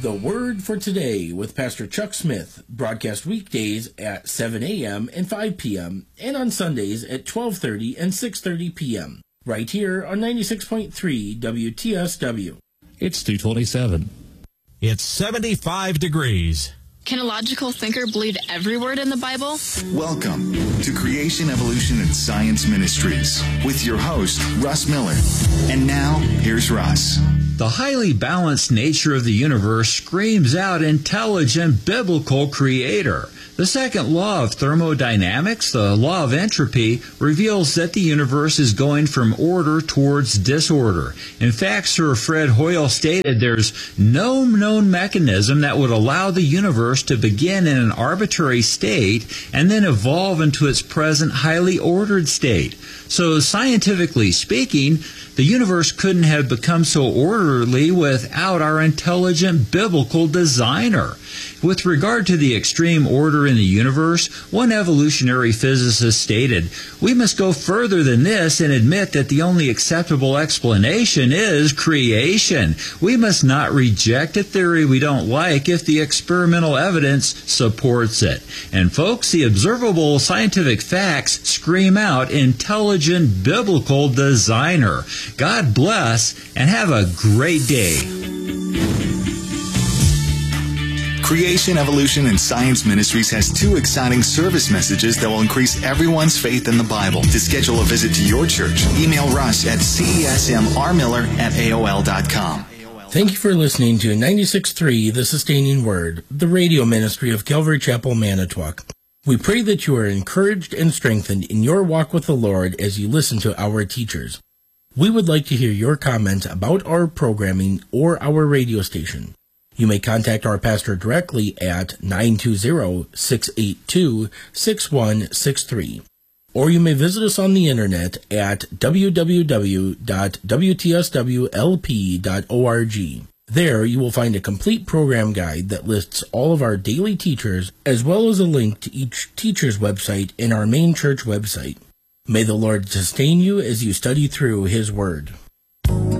The Word for Today with Pastor Chuck Smith, broadcast weekdays at 7 a.m. and 5 p.m. and on Sundays at 12:30 and 6:30 p.m. right here on 96.3 WTSW. It's 2:27. It's 75 degrees. Can a logical thinker believe every word in the Bible? Welcome to Creation, Evolution, and Science Ministries with your host, Russ Miller. And now, here's Russ. The highly balanced nature of the universe screams out intelligent biblical creator. The second law of thermodynamics, the law of entropy, reveals that the universe is going from order towards disorder. In fact, Sir Fred Hoyle stated there's no known mechanism that would allow the universe to begin in an arbitrary state and then evolve into its present highly ordered state. So scientifically speaking, the universe couldn't have become so orderly without our intelligent biblical designer. With regard to the extreme order in the universe, one evolutionary physicist stated, "We must go further than this and admit that the only acceptable explanation is creation. We must not reject a theory we don't like if the experimental evidence supports it." And folks, the observable scientific facts scream out intelligent biblical designer. God bless and have a great day. Creation, Evolution, and Science Ministries has two exciting service messages that will increase everyone's faith in the Bible. To schedule a visit to your church, email Russ at cesmrmiller@aol.com. Thank you for listening to 96.3 The Sustaining Word, the radio ministry of Calvary Chapel, Manitowoc. We pray that you are encouraged and strengthened in your walk with the Lord as you listen to our teachers. We would like to hear your comment about our programming or our radio station. You may contact our pastor directly at 920-682-6163. Or you may visit us on the internet at www.wtswlp.org. There you will find a complete program guide that lists all of our daily teachers, as well as a link to each teacher's website in our main church website. May the Lord sustain you as you study through His Word.